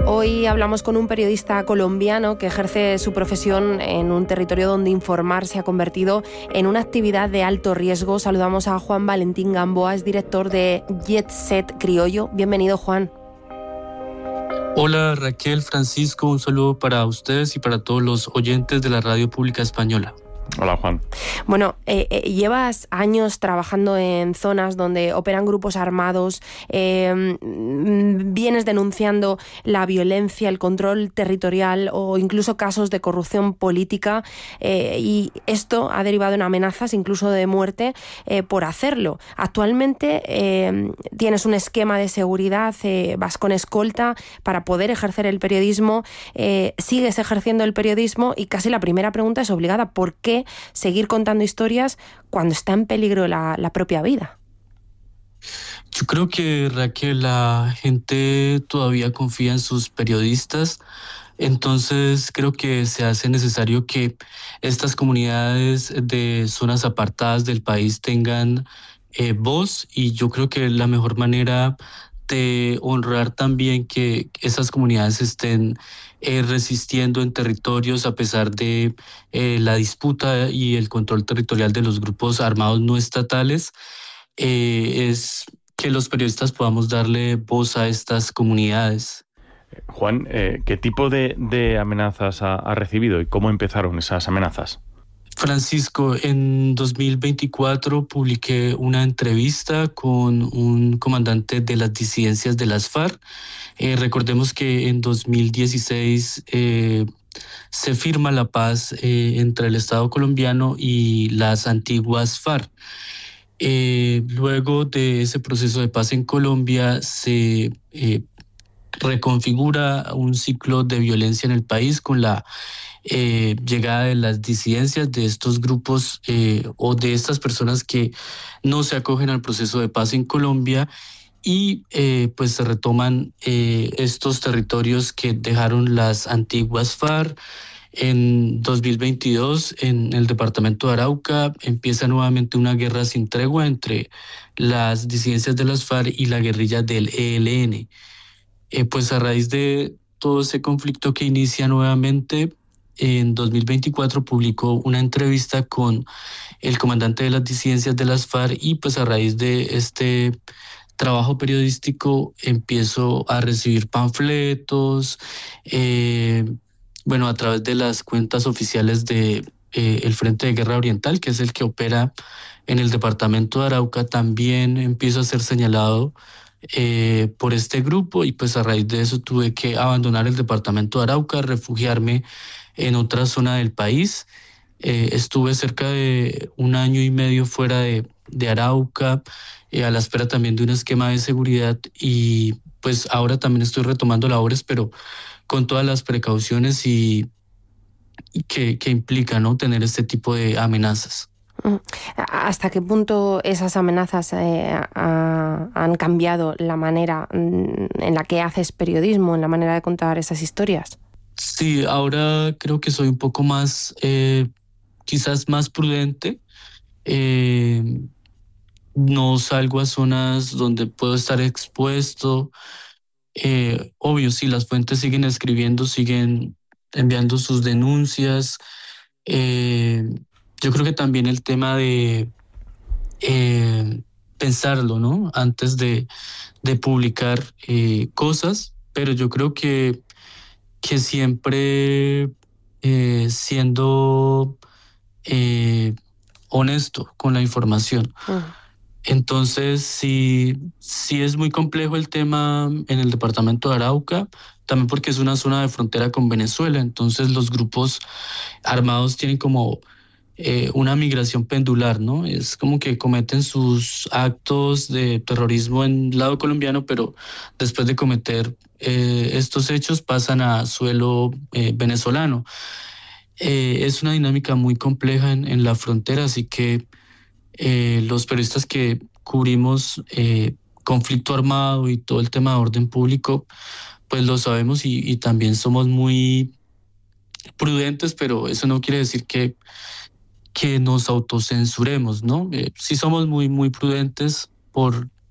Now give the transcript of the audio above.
Hoy hablamos con un periodista colombiano que ejerce su profesión en un territorio donde informar se ha convertido en una actividad de alto riesgo. Saludamos a Juan Valentín Gamboa, es director de Jet Set Criollo. Bienvenido, Juan. Hola Raquel, Francisco, un saludo para ustedes y para todos los oyentes de la Radio Pública Española. Hola, Juan. Bueno, llevas años trabajando en zonas donde operan grupos armados, vienes denunciando la violencia, el control territorial o incluso casos de corrupción política, y esto ha derivado en amenazas incluso de muerte por hacerlo. Actualmente tienes un esquema de seguridad, vas con escolta para poder ejercer el periodismo, sigues ejerciendo el periodismo y casi la primera pregunta es obligada: ¿por qué seguir contando historias cuando está en peligro la propia vida? Yo creo que, Raquel, la gente todavía confía en sus periodistas, entonces creo que se hace necesario que estas comunidades de zonas apartadas del país tengan voz, y yo creo que la mejor manera de honrar también que esas comunidades estén resistiendo en territorios a pesar de la disputa y el control territorial de los grupos armados no estatales, es que los periodistas podamos darle voz a estas comunidades. Juan, ¿qué tipo de amenazas ha recibido y cómo empezaron esas amenazas? Francisco, en 2024 publiqué una entrevista con un comandante de las disidencias de las FARC. Recordemos que en 2016 se firma la paz entre el Estado colombiano y las antiguas FARC. Luego de ese proceso de paz en Colombia se reconfigura un ciclo de violencia en el país con la llegada de las disidencias de estos grupos o de estas personas que no se acogen al proceso de paz en Colombia, y pues se retoman estos territorios que dejaron las antiguas FARC. En 2022, en el departamento de Arauca, empieza nuevamente una guerra sin tregua entre las disidencias de las FARC y la guerrilla del ELN. Pues a raíz de todo ese conflicto que inicia nuevamente, en 2024 publicó una entrevista con el comandante de las disidencias de las FARC, y pues a raíz de este trabajo periodístico empiezo a recibir panfletos, a través de las cuentas oficiales de el Frente de Guerra Oriental, que es el que opera en el departamento de Arauca. También empiezo a ser señalado por este grupo, y pues a raíz de eso tuve que abandonar el departamento de Arauca, refugiarme en otra zona del país. Estuve cerca de 1 año y medio fuera de Arauca, a la espera también de un esquema de seguridad, y pues ahora también estoy retomando labores, pero con todas las precauciones y que implica, ¿no?, tener este tipo de amenazas. ¿Hasta qué punto esas amenazas han cambiado la manera en la que haces periodismo, en la manera de contar esas historias? Sí, ahora creo que soy un poco más, quizás más prudente. No salgo a zonas donde puedo estar expuesto. Obvio, sí, las fuentes siguen escribiendo, siguen enviando sus denuncias. Yo creo que también el tema de pensarlo, ¿no?, antes de publicar cosas, pero yo creo que siempre siendo honesto con la información. Entonces, sí es muy complejo el tema en el departamento de Arauca, también porque es una zona de frontera con Venezuela. Entonces los grupos armados tienen como una migración pendular, ¿no? Es como que cometen sus actos de terrorismo en el lado colombiano, pero después de cometer estos hechos pasan a suelo venezolano. Es una dinámica muy compleja en la frontera, así que los periodistas que cubrimos conflicto armado y todo el tema de orden público, pues lo sabemos, y también somos muy prudentes, pero eso no quiere decir que nos autocensuremos, ¿no? Sí somos muy, muy prudentes por